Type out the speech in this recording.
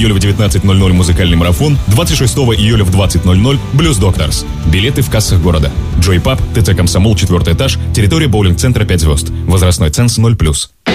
июля в 19:00 музыкальный марафон, 26 июля в 20:00 Blues Doctors. Билеты в кассах города. Joy Pub, ТЦ «Комсомол», 4 этаж, территория боулинг-центра 5 звезд. Возрастной ценз 0+.